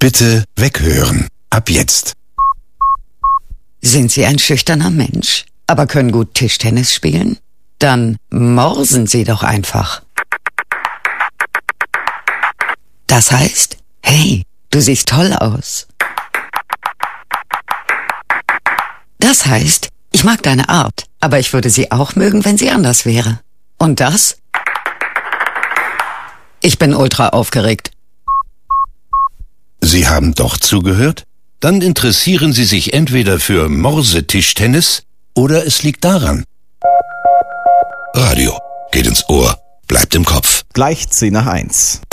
Bitte weghören. Ab jetzt. Sind Sie ein schüchterner Mensch, aber können gut Tischtennis spielen? Dann morsen Sie doch einfach. Das heißt, hey, du siehst toll aus. Das heißt, ich mag deine Art, aber ich würde sie auch mögen, wenn sie anders wäre. Und das? Ich bin ultra aufgeregt. Sie haben doch zugehört? Dann interessieren Sie sich entweder für Morsetischtennis oder es liegt daran. Radio geht ins Ohr, bleibt im Kopf. Gleich 10 nach 1.